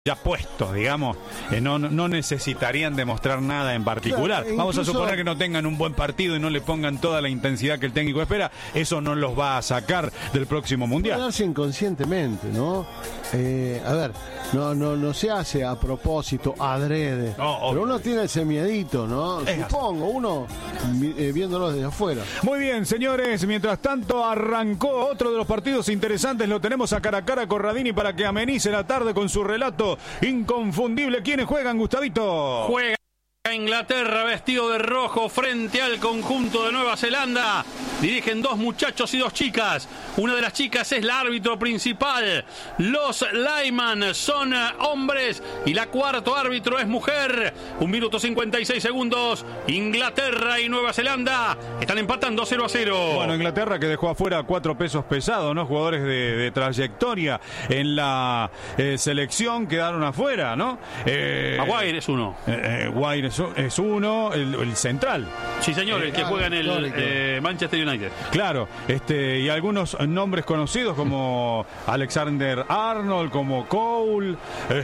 ya puestos, digamos, no necesitarían demostrar nada en particular. Claro, vamos a incluso, suponer que no tengan un buen partido y no le pongan toda la intensidad que el técnico espera. Eso no los va a sacar del próximo mundial. Puede darse inconscientemente, ¿no? A ver, no se hace a propósito, adrede. Pero uno tiene ese miedito, ¿no? Supongo, uno viéndolo desde afuera. Muy bien, señores. Mientras tanto, arrancó otro de los partidos interesantes. Lo tenemos a cara Corradini para que amenice la tarde con su relato inconfundible. ¿Quiénes juegan, Gustavito? Juega Inglaterra vestido de rojo frente al conjunto de Nueva Zelanda. Dirigen dos muchachos y dos chicas. Una de las chicas es la árbitro principal. Los linemen son hombres y la cuarto árbitro es mujer. 1 minuto 56 segundos. Inglaterra y Nueva Zelanda están empatando 0-0. Bueno, Inglaterra que dejó afuera 4 pesos pesados, ¿no? Jugadores de trayectoria en la selección quedaron afuera, ¿no? Maguire es uno. Maguire es uno, el central. Sí, señor, el que juega en el Manchester United. Claro, y algunos nombres conocidos como Alexander Arnold, como Cole,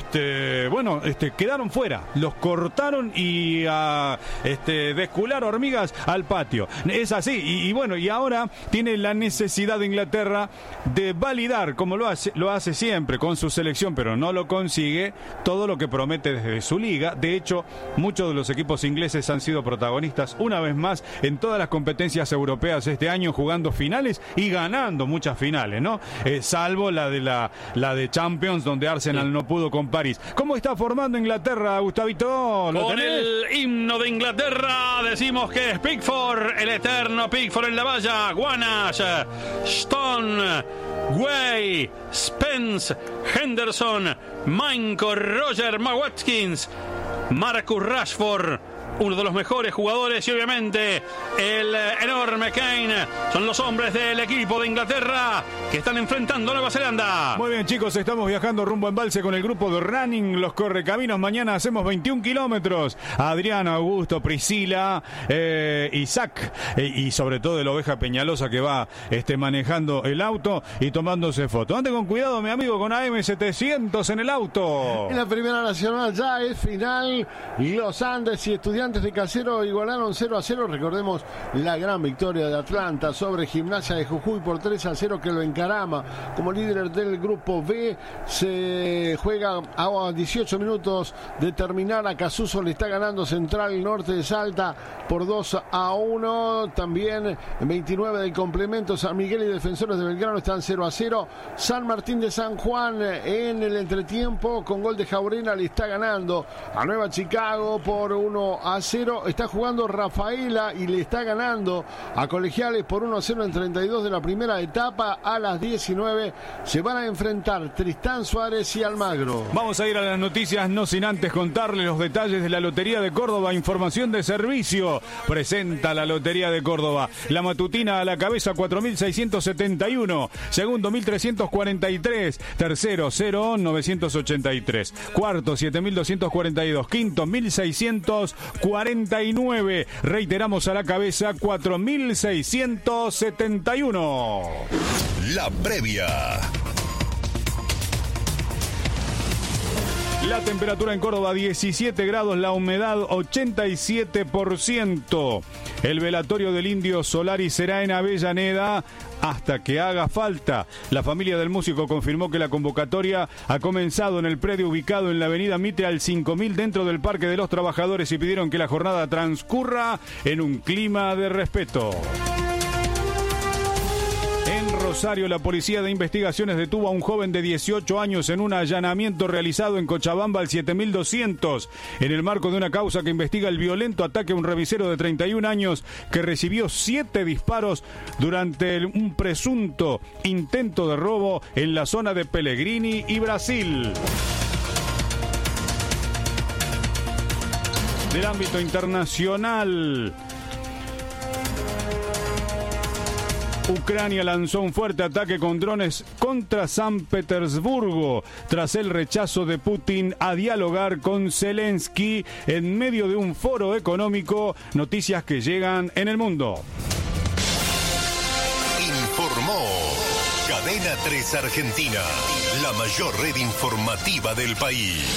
quedaron fuera, los cortaron y a descular hormigas al patio. Es así, y ahora tiene la necesidad de Inglaterra de validar, como lo hace siempre con su selección, pero no lo consigue, todo lo que promete desde su liga. De hecho, muchos de los equipos ingleses han sido protagonistas una vez más en todas las competencias europeas este año, jugando finales y ganando muchas finales, ¿no? Salvo la de Champions, donde Arsenal no pudo con París. ¿Cómo está formando Inglaterra, Gustavito? Con el himno de Inglaterra decimos que es Pickford, el eterno Pickford en la valla. Guanash, Stone, Way, Spence, Henderson, Minko, Roger, Watkins, Marcus Rashford, uno de los mejores jugadores, y obviamente el enorme Kane. Son los hombres del equipo de Inglaterra que están enfrentando a Nueva Zelanda. Muy bien, chicos, estamos viajando rumbo a Embalse con el grupo de Running, los Correcaminos. Mañana hacemos 21 kilómetros. Adrián, Augusto, Priscila, Isaac y sobre todo el Oveja Peñalosa, que va manejando el auto y tomándose fotos. Ande con cuidado, mi amigo, con AM700 en el auto. En la Primera Nacional ya es final. Los Andes y Estudiantes de Casero igualaron 0-0. Recordemos la gran victoria de Atlanta sobre Gimnasia de Jujuy por 3-0, que lo encarama como líder del grupo B. Se juega a 18 minutos de terminar. A Casuso le está ganando Central Norte de Salta por 2-1. También en 29 del complemento, San Miguel y Defensores de Belgrano están 0-0. San Martín de San Juan en el entretiempo con gol de Jaurena le está ganando a Nueva Chicago por 1-0. Está jugando Rafaela y le está ganando a Colegiales por 1-0 en 32 de la primera etapa. A las 19 se van a enfrentar Tristán Suárez y Almagro. Vamos a ir a las noticias, no sin antes contarles los detalles de la Lotería de Córdoba. Información de servicio presenta la Lotería de Córdoba. La matutina a la cabeza 4.671, segundo 1.343, tercero 0.983, cuarto 7.242, quinto 1.649. Reiteramos, a la cabeza 4.671. La previa. La temperatura en Córdoba 17 grados, la humedad 87%. El velatorio del Indio Solari será en Avellaneda hasta que haga falta. La familia del músico confirmó que la convocatoria ha comenzado en el predio ubicado en la avenida Mitre al 5000 dentro del Parque de los Trabajadores y pidieron que la jornada transcurra en un clima de respeto. En Rosario, la Policía de Investigaciones detuvo a un joven de 18 años en un allanamiento realizado en Cochabamba al 7200, en el marco de una causa que investiga el violento ataque a un remisero de 31 años que recibió 7 disparos durante un presunto intento de robo en la zona de Pellegrini y Brasil. Del ámbito internacional, Ucrania lanzó un fuerte ataque con drones contra San Petersburgo tras el rechazo de Putin a dialogar con Zelensky en medio de un foro económico. Noticias que llegan en el mundo. Informó Cadena 3 Argentina, la mayor red informativa del país.